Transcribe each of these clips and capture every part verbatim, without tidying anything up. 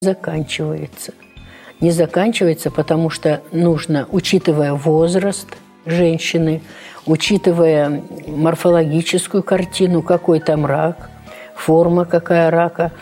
заканчивается. Не заканчивается, потому что нужно, учитывая возраст женщины, учитывая морфологическую картину, какой там рак, форма какая рака,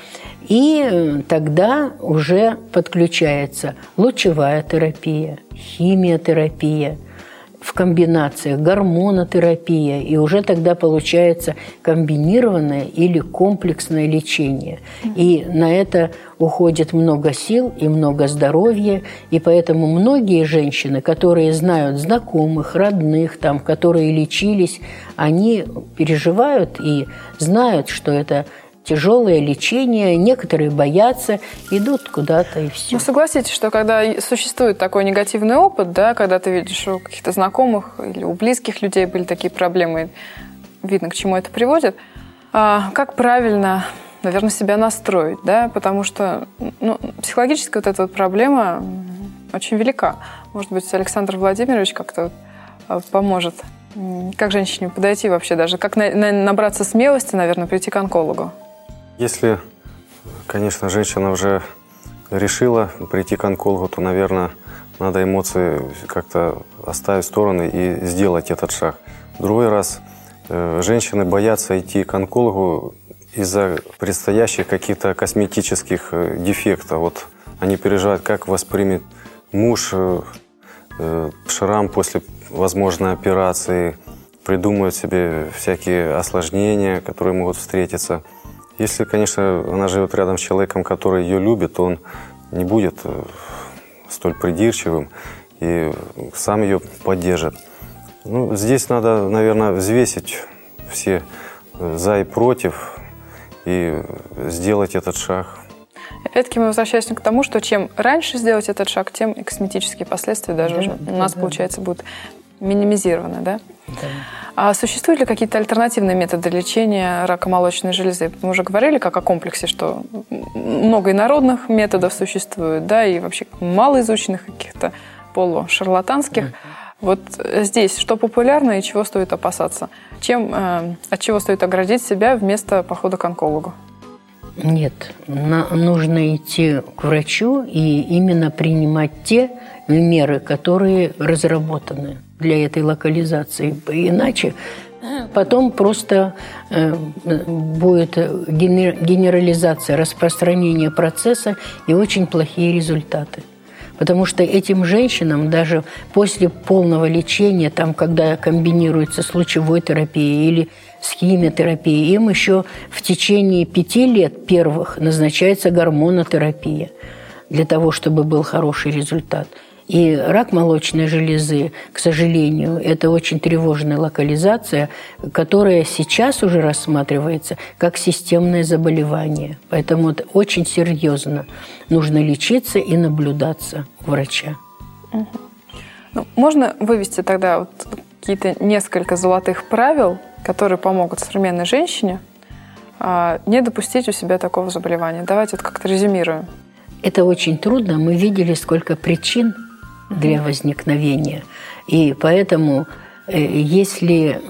и тогда уже подключается лучевая терапия, химиотерапия, в комбинациях гормонотерапия, и уже тогда получается комбинированное или комплексное лечение. И на это уходит много сил и много здоровья, и поэтому многие женщины, которые знают знакомых, родных, там, которые лечились, они переживают и знают, что это тяжелое лечение, некоторые боятся, идут куда-то и все. Ну, согласитесь, что когда существует такой негативный опыт, да, когда ты видишь у каких-то знакомых или у близких людей были такие проблемы, видно, к чему это приводит, а как правильно, наверное, себя настроить, да, потому что ну, психологически вот эта вот проблема очень велика. Может быть, Александр Владимирович как-то поможет. Как женщине подойти вообще даже? Как набраться смелости, наверное, прийти к онкологу? Если, конечно, женщина уже решила прийти к онкологу, то, наверное, надо эмоции как-то оставить в сторону и сделать этот шаг. Другой раз э, женщины боятся идти к онкологу из-за предстоящих каких-то косметических э, дефектов. Вот они переживают, как воспримет муж э, э, шрам после возможной операции, придумывают себе всякие осложнения, которые могут встретиться. Если, конечно, она живет рядом с человеком, который ее любит, то он не будет столь придирчивым и сам ее поддержит. Ну, здесь надо, наверное, взвесить все за и против и сделать этот шаг. Опять-таки мы возвращаемся к тому, что чем раньше сделать этот шаг, тем и косметические последствия даже да, уже да, у нас, да, получается, будут минимизированы, да? Да. А существуют ли какие-то альтернативные методы лечения рака молочной железы? Мы уже говорили как о комплексе, что много инородных методов существует, да, и вообще малоизученных каких-то полушарлатанских. Mm-hmm. Вот здесь что популярно и чего стоит опасаться? Чем, э, от чего стоит оградить себя вместо похода к онкологу? Нет, на, нужно идти к врачу и именно принимать те меры, которые разработаны для этой локализации. Иначе потом просто э, будет генерализация, распространение процесса и очень плохие результаты. Потому что этим женщинам даже после полного лечения, там, когда комбинируется с лучевой терапией или с химиотерапией, им еще в течение пяти лет первых назначается гормонотерапия для того, чтобы был хороший результат. И рак молочной железы, к сожалению, это очень тревожная локализация, которая сейчас уже рассматривается как системное заболевание. Поэтому это очень серьезно. Нужно лечиться и наблюдаться у врача. Угу. Ну, можно вывести тогда вот какие-то несколько золотых правил, которые помогут современной женщине а, не допустить у себя такого заболевания? Давайте вот как-то резюмируем. Это очень трудно. Мы видели, сколько причин для возникновения. И поэтому, если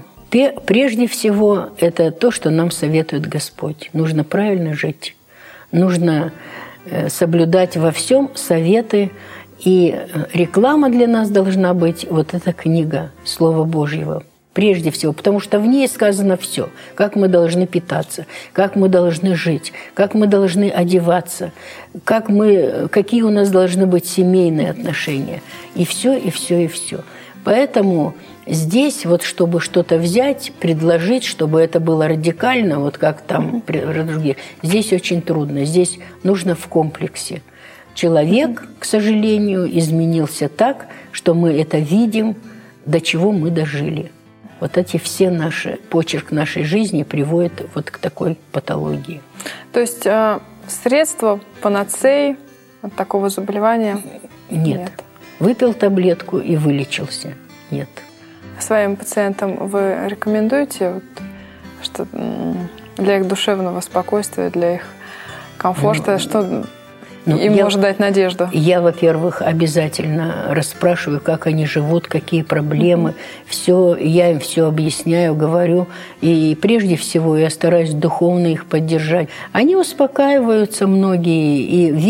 прежде всего, это то, что нам советует Господь. Нужно правильно жить. Нужно соблюдать во всем советы. И реклама для нас должна быть вот эта книга Слова Божьего. Прежде всего, потому что в ней сказано все. Как мы должны питаться, как мы должны жить, как мы должны одеваться, как мы, какие у нас должны быть семейные отношения. И все, и все, и все. Поэтому здесь, вот, чтобы что-то взять, предложить, чтобы это было радикально, вот как там другие, здесь очень трудно. Здесь нужно в комплексе. Человек, к сожалению, изменился так, что мы это видим, до чего мы дожили. Вот эти все наши, почерк нашей жизни приводит вот к такой патологии. То есть э, средства, панацеи от такого заболевания нет. нет. Выпил таблетку и вылечился. Нет. Своим пациентам вы рекомендуете, вот, что для их душевного спокойствия, для их комфорта, ну, что... Ну, им я, может дать надежду. Я, во-первых, обязательно расспрашиваю, как они живут, какие проблемы. Mm-hmm. Все, я им все объясняю, говорю. И прежде всего я стараюсь духовно их поддержать. Они успокаиваются многие и